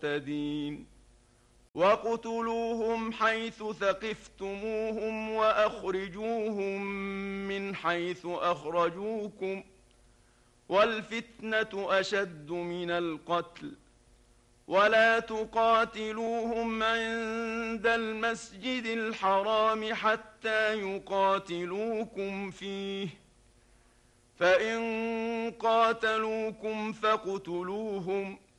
مهتدين واقتلوهم حيث ثقفتموهم وأخرجوهم من حيث أخرجوكم والفتنة أشد من القتل ولا تقاتلوهم عند المسجد الحرام حتى يقاتلوكم فيه فإن قاتلوكم فاقتلوهم